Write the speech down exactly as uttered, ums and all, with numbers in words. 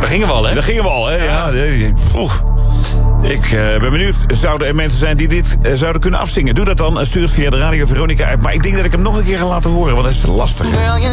Daar gingen we al, hè? Daar gingen we al, hè? Ja. ja. Oeh. Ik uh, ben benieuwd, zouden er mensen zijn die dit uh, zouden kunnen afzingen? Doe dat dan, stuur het via de Radio Veronica uit. Maar ik denk dat ik hem nog een keer ga laten horen, want dat is lastig.